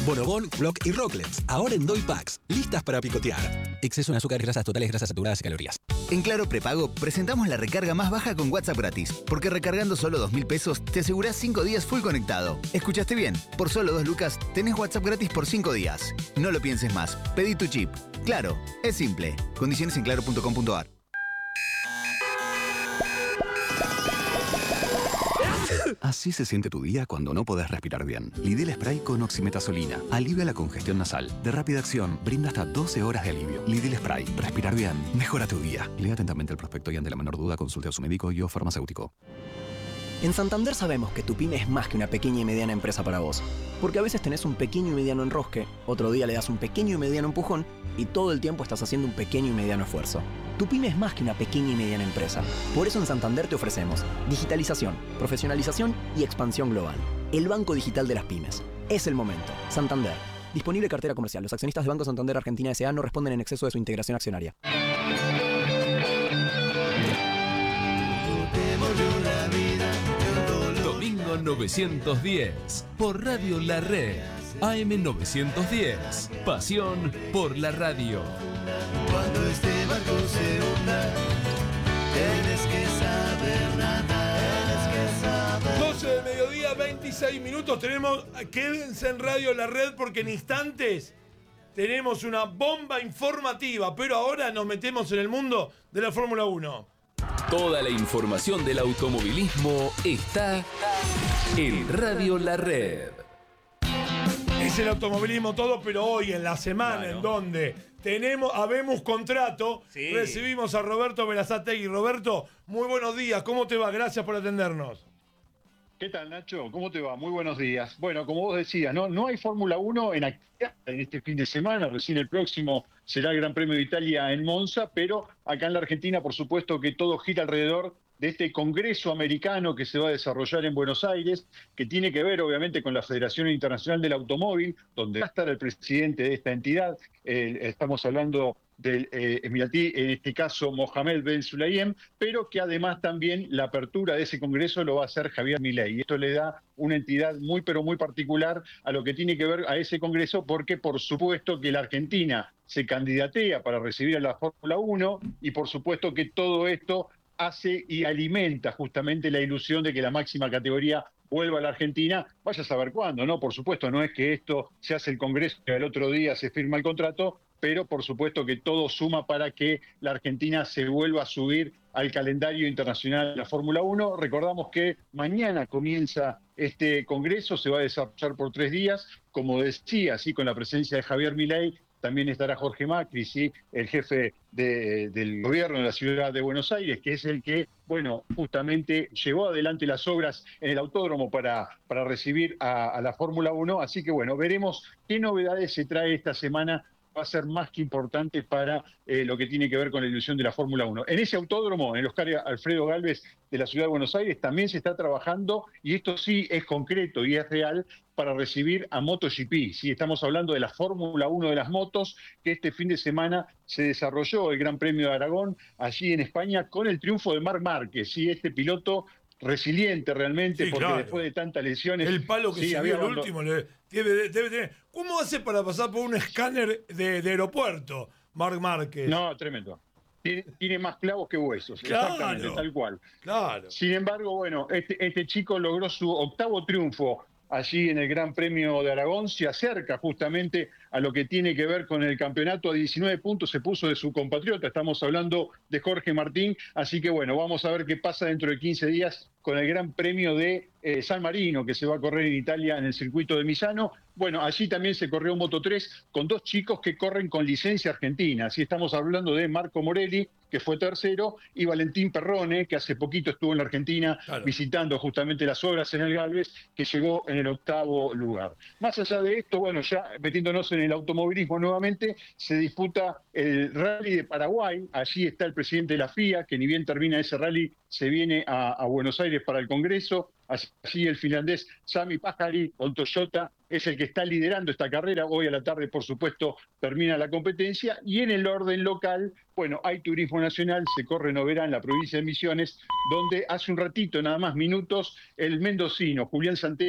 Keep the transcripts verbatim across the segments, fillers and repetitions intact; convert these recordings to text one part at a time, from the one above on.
Bonobón, Block y Rocklets, ahora en Doy Packs, listas para picotear. Exceso en azúcar, grasas totales, grasas saturadas y calorías. En Claro Prepago presentamos la recarga más baja con WhatsApp gratis, porque recargando solo dos mil pesos te asegurás cinco días full conectado. ¿Escuchaste bien? Por solo dos lucas tenés WhatsApp gratis por cinco días. No lo pienses más, pedí tu chip. Claro, es simple. Condiciones en claro punto com punto a r. Así se siente tu día cuando no podés respirar bien. Lidl Spray con oximetazolina. Alivia la congestión nasal. De rápida acción, brinda hasta doce horas de alivio. Lidl Spray. Respirar bien. Mejora tu día. Lea atentamente el prospecto y ante la menor duda consulte a su médico y o farmacéutico. En Santander sabemos que tu pyme es más que una pequeña y mediana empresa para vos. Porque a veces tenés un pequeño y mediano enrosque, otro día le das un pequeño y mediano empujón y todo el tiempo estás haciendo un pequeño y mediano esfuerzo. Tu pyme es más que una pequeña y mediana empresa. Por eso en Santander te ofrecemos digitalización, profesionalización y expansión global. El banco digital de las pymes. Es el momento. Santander. Disponible cartera comercial. Los accionistas de Banco Santander Argentina S A no responden en exceso de su integración accionaria. Domingo novecientos diez, por Radio La Red, A M novecientos diez, pasión por la radio. Cuando este barco se hunda, tienes que saber nada, tienes que saber. doce de mediodía, veintiséis minutos, tenemos, quédense en Radio La Red porque en instantes tenemos una bomba informativa, pero ahora nos metemos en el mundo de la Fórmula uno. Toda la información del automovilismo está en Radio La Red. Es el automovilismo todo, pero hoy en la semana claro. en donde tenemos, habemos contrato, sí. recibimos a Roberto Berazategui. Roberto, muy buenos días, ¿cómo te va? Gracias por atendernos. ¿Qué tal, Nacho? ¿Cómo te va? Muy buenos días. Bueno, como vos decías, no, no hay Fórmula uno en actividad en este fin de semana, recién el próximo será el Gran Premio de Italia en Monza, pero acá en la Argentina, por supuesto que todo gira alrededor de este Congreso Americano que se va a desarrollar en Buenos Aires, que tiene que ver obviamente con la Federación Internacional del Automóvil, donde va a estar el presidente de esta entidad, eh, estamos hablando del eh, emiratí, en este caso Mohamed Ben Sulayem, pero que además también la apertura de ese congreso lo va a hacer Javier Milei. Y esto le da una entidad muy pero muy particular a lo que tiene que ver a ese congreso, porque por supuesto que la Argentina se candidatea para recibir a la Fórmula uno y por supuesto que todo esto hace y alimenta justamente la ilusión de que la máxima categoría vuelva a la Argentina, vaya a saber cuándo, ¿no? Por supuesto, no es que esto se hace el Congreso y al otro día se firma el contrato, pero por supuesto que todo suma para que la Argentina se vuelva a subir al calendario internacional de la Fórmula uno. Recordamos que mañana comienza este Congreso, se va a desarrollar por tres días, como decía, así con la presencia de Javier Milei. También estará Jorge Macri, ¿sí? El jefe de, del gobierno de la ciudad de Buenos Aires, que es el que, bueno, justamente llevó adelante las obras en el autódromo para, para recibir a, a la Fórmula uno. Así que, bueno, veremos qué novedades se trae esta semana. Va a ser más que importante para eh, lo que tiene que ver con la ilusión de la Fórmula uno. En ese autódromo, en el Oscar Alfredo Gálvez de la Ciudad de Buenos Aires, también se está trabajando, y esto sí es concreto y es real, para recibir a MotoGP. Sí, estamos hablando de la Fórmula uno de las motos, que este fin de semana se desarrolló el Gran Premio de Aragón, allí en España, con el triunfo de Marc Márquez, ¿sí? Este piloto resiliente realmente, sí, porque claro. después de tantas lesiones... El palo que sí, se había vio el último le, debe, debe tener... ¿Cómo hace para pasar por un escáner de, de aeropuerto, Marc Márquez? No, tremendo. Tiene, tiene más clavos que huesos, claro, exactamente, tal cual. Claro. Sin embargo, bueno, este, este chico logró su octavo triunfo allí en el Gran Premio de Aragón, se acerca justamente a lo que tiene que ver con el campeonato, a diecinueve puntos se puso de su compatriota, estamos hablando de Jorge Martín, así que bueno, vamos a ver qué pasa dentro de quince días con el Gran Premio de eh, San Marino, que se va a correr en Italia en el circuito de Misano. Bueno, allí también se corrió Moto tres con dos chicos que corren con licencia argentina, así estamos hablando de Marco Morelli, que fue tercero, y Valentín Perrone, que hace poquito estuvo en la Argentina claro. visitando justamente las obras en el Gálvez, que llegó en el octavo lugar. Más allá de esto, bueno, ya metiéndonos en el automovilismo nuevamente, se disputa el Rally de Paraguay, allí está el presidente de la F I A, que ni bien termina ese rally, se viene a, a Buenos Aires para el Congreso. Allí el finlandés Sami Pajari con Toyota es el que está liderando esta carrera. Hoy a la tarde, por supuesto, termina la competencia. Y en el orden local, bueno, hay turismo nacional, se corre en Oberá, en la provincia de Misiones, donde hace un ratito, nada más minutos, el mendocino Julián Santero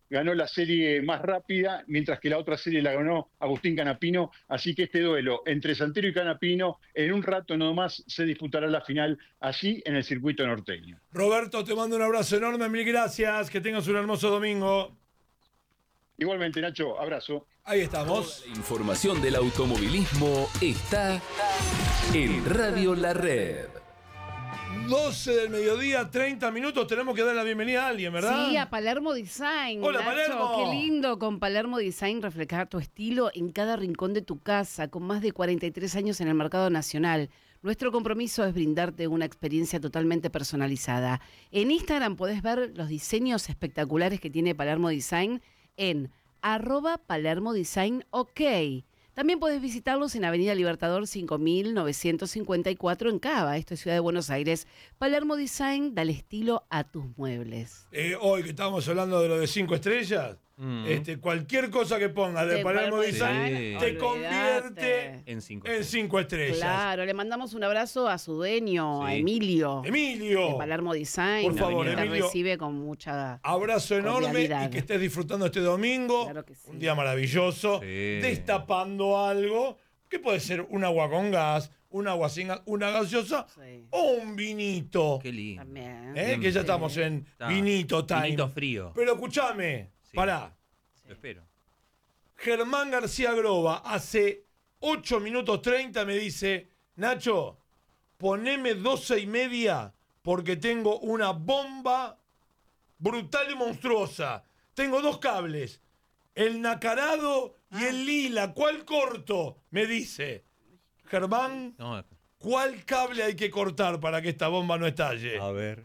ganó la serie más rápida, mientras que la otra serie la ganó Agustín Canapino. Así que este duelo entre Santero y Canapino, en un rato nomás se disputará la final allí en el circuito norteño. Roberto, te mando un abrazo enorme, mil gracias, que tengas un hermoso domingo. Igualmente, Nacho, abrazo. Ahí estamos. La información del automovilismo está en Radio La Red. doce del mediodía, treinta minutos, tenemos que dar la bienvenida a alguien, ¿verdad? Sí, a Palermo Design. Hola, Nacho, Palermo. qué lindo con Palermo Design reflejar tu estilo en cada rincón de tu casa, con más de cuarenta y tres años en el mercado nacional. Nuestro compromiso es brindarte una experiencia totalmente personalizada. En Instagram podés ver los diseños espectaculares que tiene Palermo Design en arroba Palermo Design OK. También podés visitarlos en Avenida Libertador cinco mil novecientos cincuenta y cuatro en Cava, esto es Ciudad de Buenos Aires. Palermo Design, dale estilo a tus muebles. Eh, hoy que estamos hablando de lo de cinco estrellas, mm. este, cualquier cosa que pongas de, de Palermo, Palermo Design sí. te convierte en cinco, en cinco estrellas. Claro, le mandamos un abrazo a su dueño, sí. a Emilio. Emilio. De Palermo Design. Por favor, que Emilio. Te recibe con mucha abrazo enorme y que estés disfrutando este domingo. Claro que sí. Un día maravilloso. Sí. Destapando algo que puede ser un agua con gas, un agua sin gas, una gaseosa sí. o un vinito. Qué lindo. También. ¿Eh? Que ya sí. estamos en Está. vinito time. Vinito frío. Pero escúchame, sí. pará. Sí. Lo espero. Germán García Groba hace ocho minutos treinta me dice, Nacho, poneme doce y media porque tengo una bomba brutal y monstruosa. Tengo dos cables, el nacarado y el lila. ¿Cuál corto? Me dice. Germán, no. ¿cuál cable hay que cortar para que esta bomba no estalle? A ver.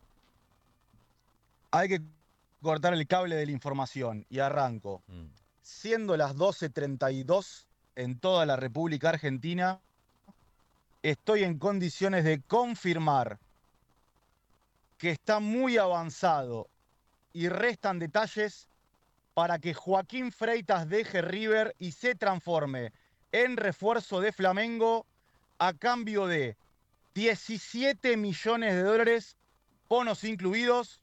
Hay que cortar el cable de la información y arranco. Mm. Siendo las doce treinta y dos en toda la República Argentina, estoy en condiciones de confirmar que está muy avanzado y restan detalles para que Joaquín Freitas deje River y se transforme en refuerzo de Flamengo a cambio de diecisiete millones de dólares, bonos incluidos,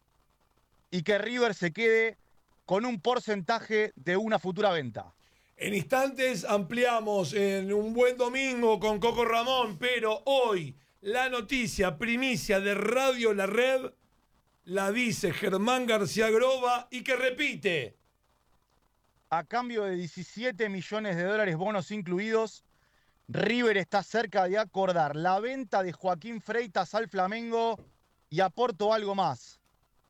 y que River se quede con un porcentaje de una futura venta. En instantes ampliamos en un buen domingo con Coco Ramón, pero hoy la noticia primicia de Radio La Red la dice Germán García Groba y que repite. A cambio de diecisiete millones de dólares, bonos incluidos, River está cerca de acordar la venta de Joaquín Freitas al Flamengo y aporto algo más.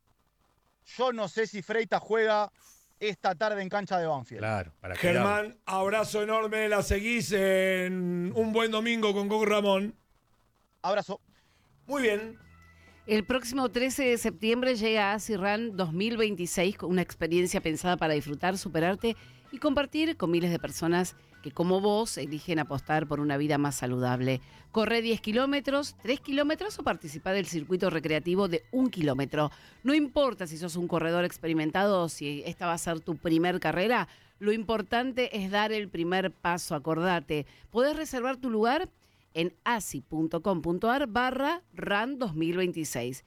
Yo no sé si Freitas juega esta tarde en cancha de Banfield. Claro, para Germán, quedar. abrazo enorme, la seguís en un buen domingo con Coco Ramón. Abrazo. Muy bien. El próximo trece de septiembre llega a ASIRAN dos mil veintiséis con una experiencia pensada para disfrutar, superarte y compartir con miles de personas que como vos eligen apostar por una vida más saludable. Corre diez kilómetros, tres kilómetros o participa del circuito recreativo de un kilómetro. No importa si sos un corredor experimentado o si esta va a ser tu primer carrera, lo importante es dar el primer paso, acordate. Podés reservar tu lugar en asi.com.ar barra RAN dos mil veintiséis.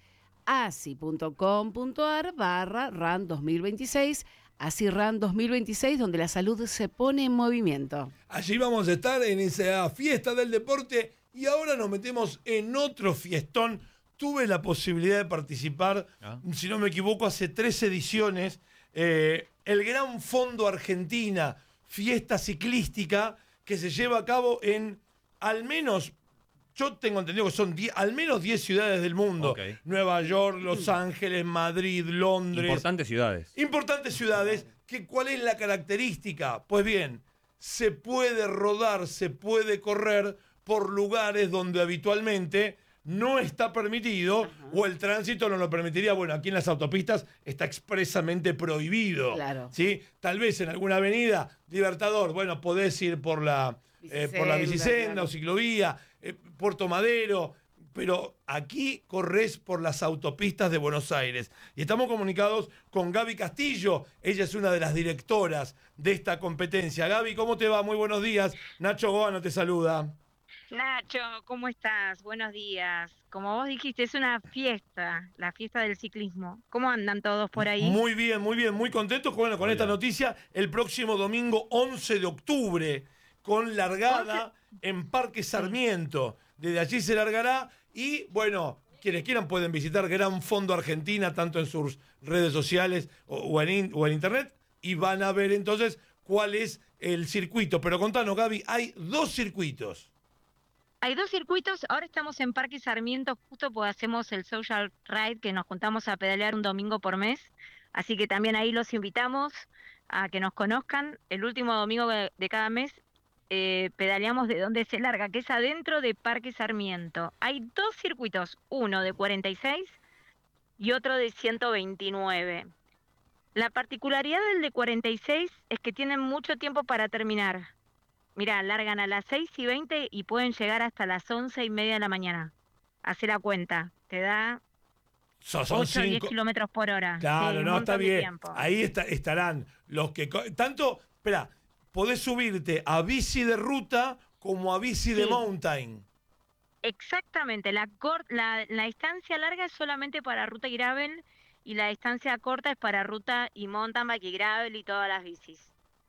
asi.com.ar barra RAN dos mil veintiséis. ASIRAN dos mil veintiséis, donde la salud se pone en movimiento. Allí vamos a estar en esa fiesta del deporte y ahora nos metemos en otro fiestón. Tuve la posibilidad de participar, ¿Ah? si no me equivoco, hace tres ediciones. Eh, el Gran Fondo Argentina, fiesta ciclística que se lleva a cabo en al menos, yo tengo entendido que son diez, al menos diez ciudades del mundo. Okay. Nueva York, Los Ángeles, Madrid, Londres. Importantes ciudades. Importantes ciudades. Que, ¿cuál es la característica? Pues bien, se puede rodar, se puede correr por lugares donde habitualmente no está permitido. Ajá. O el tránsito no lo permitiría. Bueno, aquí en las autopistas está expresamente prohibido. Claro. ¿Sí? Tal vez en alguna avenida, Libertador, bueno, podés ir por la... Eh, por la bicisenda claro. o ciclovía, eh, Puerto Madero, pero aquí corres por las autopistas de Buenos Aires. Y estamos comunicados con Gaby Castillo, ella es una de las directoras de esta competencia. Gaby, ¿cómo te va? Muy buenos días. Nacho Goano te saluda. Nacho, ¿cómo estás? Buenos días. Como vos dijiste, es una fiesta, la fiesta del ciclismo. ¿Cómo andan todos por ahí? Muy bien, muy bien, muy contentos con, con esta noticia. El próximo domingo once de octubre, con largada en Parque Sarmiento. Desde allí se largará y, bueno, quienes quieran pueden visitar Gran Fondo Argentina, tanto en sus redes sociales o, o, en, in, o en internet, y van a ver entonces cuál es el circuito. Pero contanos, Gaby, hay dos circuitos. Hay dos circuitos, ahora estamos en Parque Sarmiento, justo pues hacemos el Social Ride, que nos juntamos a pedalear un domingo por mes, así que también ahí los invitamos a que nos conozcan. El último domingo de, de cada mes eh, pedaleamos de donde se larga, que es adentro de Parque Sarmiento. Hay dos circuitos, uno de cuarenta y seis y otro de ciento veintinueve. La particularidad del de cuarenta y seis es que tienen mucho tiempo para terminar. Mirá, largan a las seis y veinte y pueden llegar hasta las once y media de la mañana. Hacé la cuenta, te da So, son ocho o diez cinco kilómetros por hora. Claro, Sí, no, un está montón de bien. tiempo. Ahí está, estarán los que... Tanto, espera, podés subirte a bici de ruta como a bici Sí. de mountain. Exactamente, la, cor- la, la distancia larga es solamente para ruta y gravel y la distancia corta es para ruta y mountain bike y gravel y todas las bicis.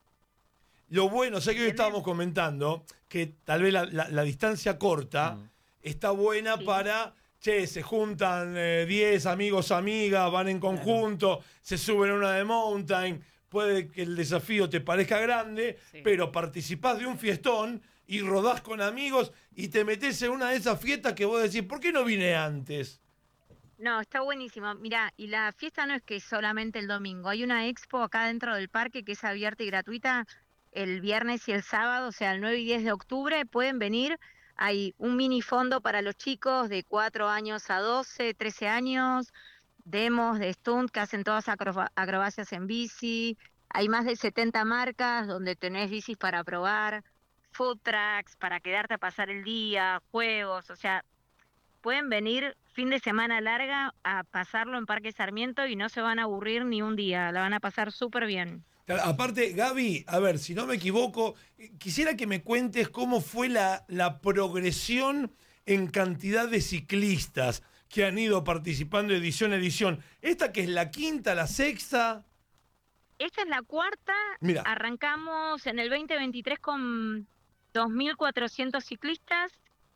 Lo bueno, sé que hoy estábamos comentando que tal vez la, la- la distancia corta Mm. está buena para, che, se juntan eh, diez amigos, amigas, van en conjunto, se suben a una de mountain, puede que el desafío te parezca grande, Sí. pero participás de un fiestón y rodás con amigos y te metés en una de esas fiestas que vos decís, ¿por qué no vine antes? No, está buenísimo. Mirá, y la fiesta no es que es solamente el domingo. Hay una expo acá dentro del parque que es abierta y gratuita el viernes y el sábado, o sea, el nueve y diez de octubre. Pueden venir. Hay un mini fondo para los chicos de cuatro años a doce, trece años, demos de stunt que hacen todas acroba- acrobacias en bici. Hay más de setenta marcas donde tenés bicis para probar, food trucks para quedarte a pasar el día, juegos, o sea, pueden venir fin de semana larga a pasarlo en Parque Sarmiento y no se van a aburrir ni un día, la van a pasar súper bien. Claro, aparte, Gaby, a ver, si no me equivoco, eh, quisiera que me cuentes cómo fue la, la progresión en cantidad de ciclistas que han ido participando edición a edición. Esta que es la quinta, la sexta. Esta es la cuarta, Mira. arrancamos en el veinte veintitrés con dos mil cuatrocientos ciclistas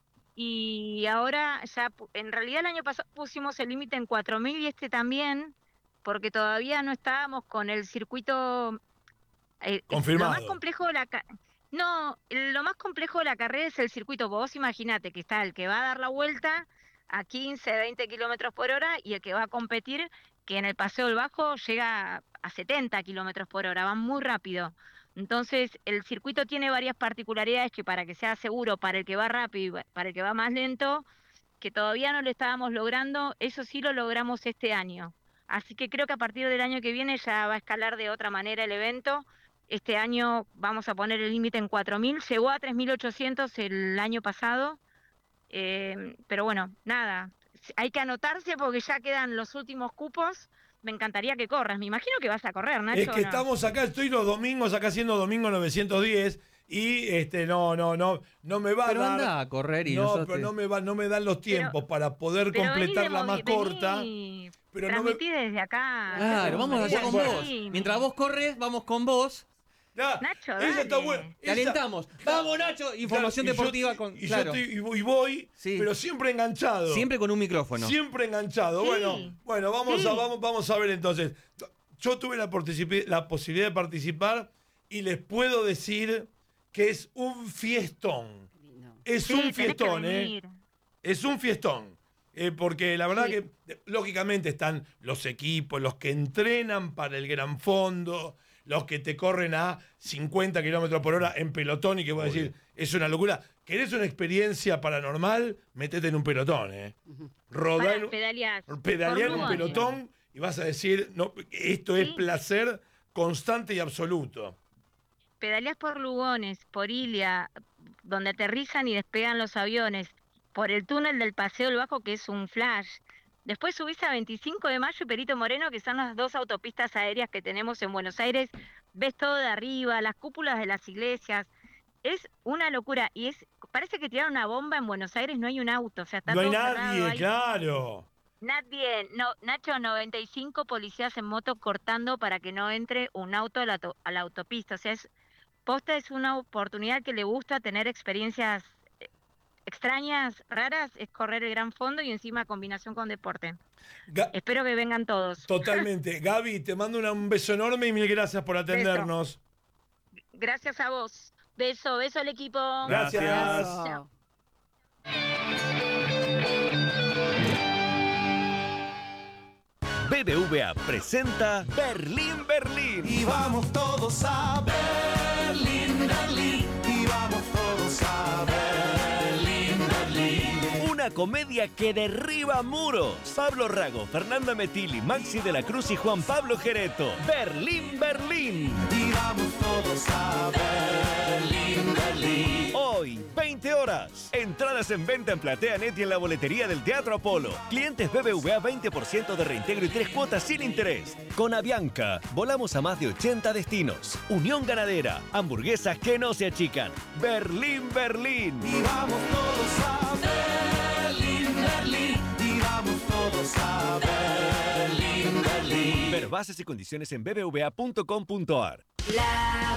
y ahora ya, pu- en realidad el año pasado pusimos el límite en cuatro mil y este también, porque todavía no estábamos con el circuito. eh, Confirmado. Lo más complejo de la ca- no, lo más complejo de la carrera es el circuito. Vos imaginate que está el que va a dar la vuelta a quince, veinte kilómetros por hora y el que va a competir, que en el Paseo del Bajo llega a setenta kilómetros por hora, va muy rápido. Entonces, el circuito tiene varias particularidades que para que sea seguro para el que va rápido y para el que va más lento, que todavía no lo estábamos logrando, eso sí lo logramos este año. Así que creo que a partir del año que viene ya va a escalar de otra manera el evento. Este año vamos a poner el límite en cuatro mil, llegó a tres mil ochocientos el año pasado, eh, pero bueno, nada, hay que anotarse porque ya quedan los últimos cupos. Me encantaría que corras, me imagino que vas a correr, Nacho. Es que ¿o no? estamos acá, estoy los domingos acá haciendo Domingo novecientos diez y este no, no, no, no me va Pero a dar. anda a correr y no, nosotros pero te- no me va, no me dan los tiempos para poder Pero completar vení de la más movi- vení, corta. Pero no me, transmití desde acá. Claro, vamos allá con Bueno. vos. Mientras vos corres, vamos con vos. Ya, Nacho, esa dale. está buena. Te alentamos. Vamos, Nacho. Información Claro, y yo- deportiva con. Y Claro. yo estoy- y voy, y voy, Sí. pero siempre enganchado. Siempre con un micrófono. Siempre enganchado. Sí. Bueno, bueno, vamos Sí. a vamos, vamos a ver entonces. Yo tuve la, participi- la posibilidad de participar y les puedo decir que es un fiestón. Es Sí, un tenés que fiestón, ¿eh? venir. Es un fiestón. Eh, porque la verdad Sí. que, eh, lógicamente, están los equipos, los que entrenan para el gran fondo, los que te corren a cincuenta kilómetros por hora en pelotón y que voy a decir, es una locura. ¿Querés una experiencia paranormal? Métete en un pelotón, ¿eh? Rodá Pará, en un- pedaleás. pedalear Por un Lugones. pelotón y vas a decir, no, esto es Sí. placer constante y absoluto. Pedaleás por Lugones, por Ilia, donde aterrizan y despegan los aviones, por el túnel del Paseo del Bajo, que es un flash. Después subís a veinticinco de mayo y Perito Moreno, que son las dos autopistas aéreas que tenemos en Buenos Aires. Ves todo de arriba, las cúpulas de las iglesias. Es una locura y es parece que tiraron una bomba en Buenos Aires, no hay un auto, o sea, está No hay todo cerrado, nadie, hay- claro. Nadie, no, Nacho, noventa y cinco policías en moto cortando para que no entre un auto a la, to- a la autopista. O sea, es, posta es una oportunidad que le gusta tener experiencias eh, extrañas, raras, es correr el gran fondo y encima combinación con deporte. Ga- Espero que vengan todos. Totalmente. Gaby, te mando una- un beso enorme y mil gracias por atendernos. Gracias a vos. Beso, beso al equipo. Gracias. Chao. B B V A presenta Berlín, Berlín. Y vamos todos a Berlín, Berlín. Y vamos todos a Berlín, Berlín. Una comedia que derriba muros. Pablo Rago, Fernanda Metilli, Maxi de la Cruz y Juan Pablo Gereto. Berlín, Berlín. Y vamos todos a Berlín, Berlín. Hoy, veinte horas. Entradas en venta en PlateaNet y en la boletería del Teatro Apolo. Clientes B B V A veinte por ciento de reintegro y tres cuotas sin interés. Con Avianca, volamos a más de ochenta destinos. Unión Ganadera, hamburguesas que no se achican. Berlín, Berlín. Y vamos todos a Berlín, Berlín. Y vamos todos a Berlín, Berlín. Ver bases y condiciones en b b v a punto com punto a r. La